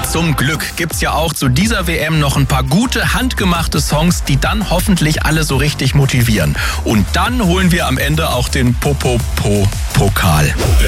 Zum Glück gibt's ja auch zu dieser WM noch ein paar gute, handgemachte Songs, die dann hoffentlich alle so richtig motivieren. Und dann holen wir am Ende auch den Popo-Po-Pokal.